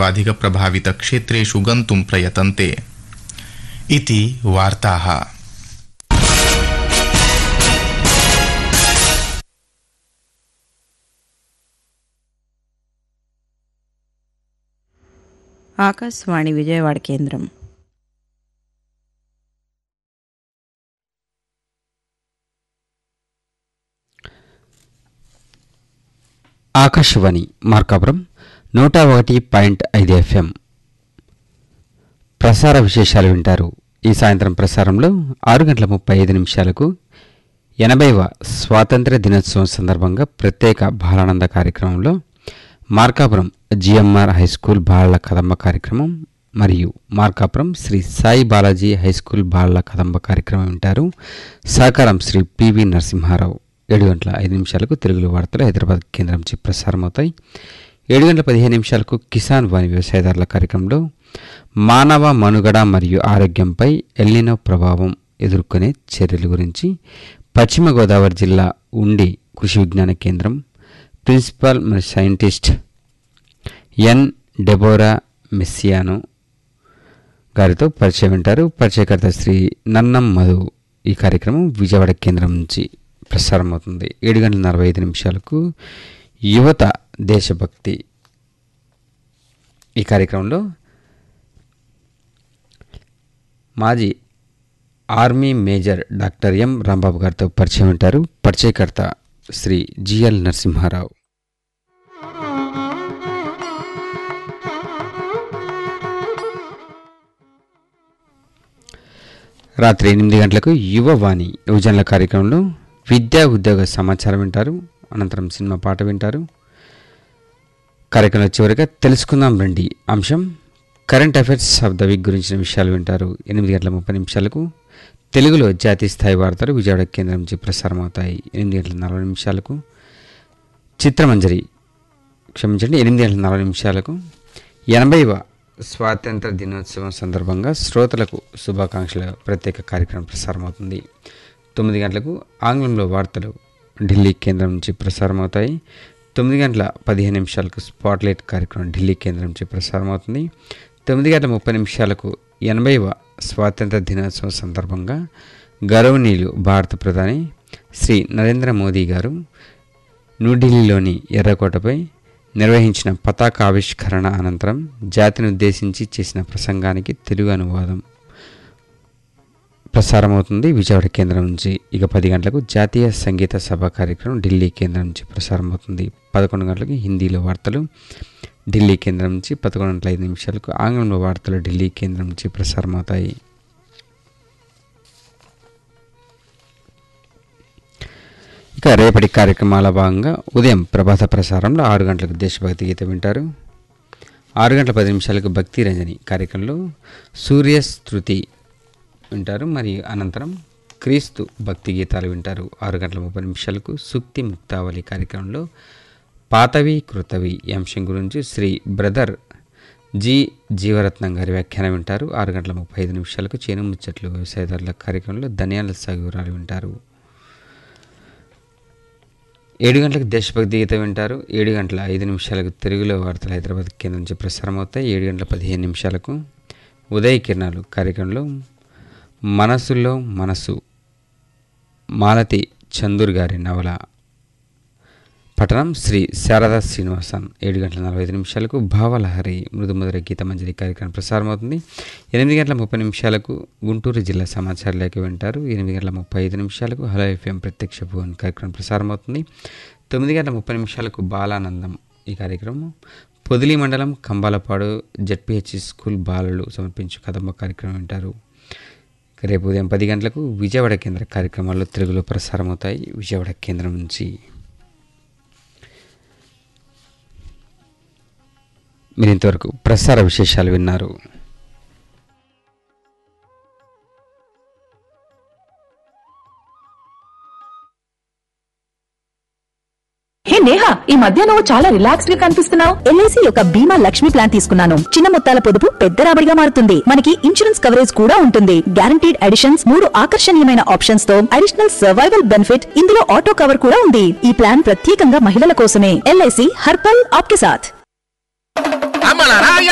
अधिकप्रभावितक्षेत्रेषु गन्तुं प्रयतन्ते इति वार्ताः। ఆకాశవాణి విజయవాడ కేంద్రం. ఆకాశవాణి మార్కాపురం 101.5 FM ప్రసార విశేషాలు వింటారు. ఈ సాయంత్రం ప్రసారంలో 6:35 80వ స్వాతంత్ర్య దినోత్సవం సందర్భంగా ప్రత్యేక బాలానంద కార్యక్రమంలో మార్కాపురం జిఎంఆర్ హైస్కూల్ బాలల కదంబ కార్యక్రమం మరియు మార్కాపురం శ్రీ సాయి బాలాజీ హైస్కూల్ బాలల కదంబ కార్యక్రమం వింటారు. సహకారం శ్రీ పివి నరసింహారావు. 7:05 తెలుగులో వార్తలు హైదరాబాద్ కేంద్రం నుంచి ప్రసారమవుతాయి. 7:15 కిసాన్ వాణి వ్యవసాయదారుల కార్యక్రమంలో మానవ మనుగడ మరియు ఆరోగ్యంపై ఎల్నినో ప్రభావం ఎదుర్కొనే చర్యల గురించి పశ్చిమ గోదావరి జిల్లా ఉండి కృషి విజ్ఞాన కేంద్రం ప్రిన్సిపల్ మరియు సైంటిస్ట్ ఎన్ డెబోరా మెస్సియానో గారితో పరిచయం వింటారు. పరిచయకర్త శ్రీ నన్నం మధు. ఈ కార్యక్రమం విజయవాడ కేంద్రం నుంచి ప్రసారం అవుతుంది. 7:45 యువత దేశభక్తి. ఈ కార్యక్రమంలో మాజీ army major doctor M Rambabu గారితో పరిచయం ఉంటారు. పరిచయకర్త శ్రీ జిఎల్ నరసింహారావు. రాత్రి 8 యువవాణి యువజనుల కార్యక్రమంలో విద్యా ఉద్యోగ సమాచారం వింటారు. అనంతరం సినిమా పాట వింటారు. కార్యక్రమంలో చివరిగా తెలుసుకుందాం రండి అంశం current affairs of the week గురించిన విషయాలు వింటారు. 8:30 తెలుగులో జాతీయ స్థాయి వార్తలు విజయవాడ కేంద్రం నుంచి ప్రసారం అవుతాయి. 8:40 చిత్రమంజరి 8:40 80వ స్వాతంత్ర దినోత్సవం సందర్భంగా శ్రోతలకు శుభాకాంక్షల ప్రత్యేక కార్యక్రమం ప్రసారమవుతుంది. 9 ఆంగ్లంలో వార్తలు ఢిల్లీ కేంద్రం నుంచి ప్రసారమవుతాయి. 9:15 స్పాట్లైట్ కార్యక్రమం ఢిల్లీ కేంద్రం నుంచి ప్రసారమవుతుంది. 9:30 80వ స్వాతంత్ర దినోత్సవం సందర్భంగా గౌరవనీయులు భారత ప్రధాని శ్రీ నరేంద్ర మోదీ గారు న్యూఢిల్లీలోని ఎర్రకోటపై నిర్వహించిన పతాక ఆవిష్కరణ అనంతరం జాతిని ఉద్దేశించి చేసిన ప్రసంగానికి తెలుగు అనువాదం ప్రసారమవుతుంది విజయవాడ కేంద్రం నుంచి. ఇక 10 జాతీయ సంగీత సభ కార్యక్రమం ఢిల్లీ కేంద్రం నుంచి ప్రసారమవుతుంది. 11 హిందీలో వార్తలు ఢిల్లీ కేంద్రం నుంచి. 11:05 ఆంగ్లంలో వార్తలు ఢిల్లీ కేంద్రం నుంచి ప్రసారమవుతాయి. ఇక రేపటి కార్యక్రమాల భాగంగా ఉదయం ప్రభాత ప్రసారంలో 6 దేశభక్తి గీతం వింటారు. 6:10 భక్తి రంజని కార్యక్రమంలో సూర్యస్తృతి వింటారు. మరియు అనంతరం క్రీస్తు భక్తి గీతాలు వింటారు. 6:30 సూక్తి ముక్తావళి కార్యక్రమంలో పాతవి కృతవి ఈ అంశం గురించి శ్రీ బ్రదర్ జి జీవరత్నం గారి వ్యాఖ్యానం వింటారు. 6:35 చేను ముచ్చట్లు వ్యవసాయదారుల కార్యక్రమంలో ధనియాల సాగు వివరాలు వింటారు. 7 దేశభక్తి గీతం వింటారు. 7:05 తెలుగులో వార్తలు హైదరాబాద్ కేంద్రం నుంచి ప్రసారం అవుతాయి. 7:15 ఉదయ కిరణాలు కార్యక్రమంలో మనసులో మనసు మాలతి చందూర్ గారి నవల పఠనం శ్రీ శారదా శ్రీనివాసన్. 7:45 భావలహరి మృదుమధుర గీతమంజరి కార్యక్రమం ప్రసారమవుతుంది. 8:30 గుంటూరు జిల్లా సమాచార లేఖ వింటారు. 8:35 హలో ఎఫ్ఎం ప్రత్యక్ష భువన్ కార్యక్రమం ప్రసారమవుతుంది. 9:30 బాలానందం ఈ కార్యక్రమం పొదిలి మండలం కంబాలపాడు జెడ్పీహెచ్ స్కూల్ బాలలు సమర్పించు కదంబ కార్యక్రమం వింటారు. రేపు ఉదయం 10 విజయవాడ కేంద్ర కార్యక్రమాల్లో తెలుగులో ప్రసారమవుతాయి విజయవాడ కేంద్రం నుంచి. మీరు ఇంతవరకు ప్రసార విశేషాలు విన్నారు. హే నేహా, ఈ మధ్య నువ్వు చాలా రిలాక్స్డ్ గా కనిపిస్తున్నావు. ఎల్ఐసి యొక్క బీమా లక్ష్మి ప్లాన్ తీసుకున్నాను. చిన్న మొత్తాల పొదుపు పెద్ద రాబడిగా మారుతుంది. మనకి ఇన్సూరెన్స్ కవరేజ్ కూడా ఉంటుంది. గ్యారంటీడ్ అడిషన్స్, 3 ఆకర్షణీయమైన ఆప్షన్స్ తో అడిషనల్ సర్వైవల్ బెనిఫిట్, ఇందులో ఆటో కవర్ కూడా ఉంది. ఈ ప్లాన్ ప్రత్యేకంగా మహిళల కోసమే. ఎల్ఐసి హర్ పల్ ఆప్కే సాథ్.